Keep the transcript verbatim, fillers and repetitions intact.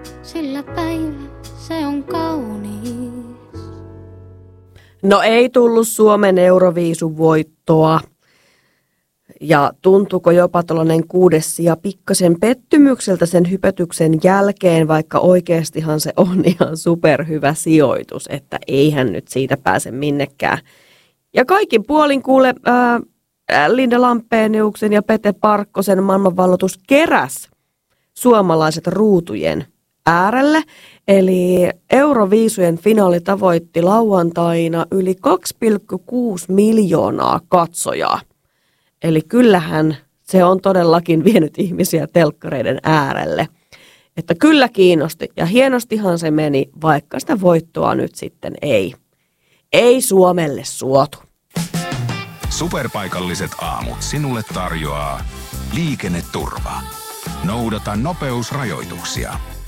sillä päivä se on kaunis. No ei tullut Suomen Euroviisun voittoa. Ja tuntuuko jopa tuollainen kuudes sija pikkasen pettymykseltä sen hypätyksen jälkeen, vaikka oikeastihan se on ihan superhyvä sijoitus, että eihän nyt siitä pääse minnekään. Ja kaikin puolin kuule ää, Linda Lampeniuksen ja Pete Parkkosen maailmanvalloitus keräs suomalaiset ruutujen äärelle. Eli Euroviisujen finaali tavoitti lauantaina yli kaksi pilkku kuusi miljoonaa katsojaa. Eli kyllähän se on todellakin vienyt ihmisiä telkkareiden äärelle. Että kyllä kiinnosti ja hienostihan se meni, vaikka sitä voittoa nyt sitten ei. Ei Suomelle suotu. Superpaikalliset aamut sinulle tarjoaa liikenneturva. Noudata nopeusrajoituksia.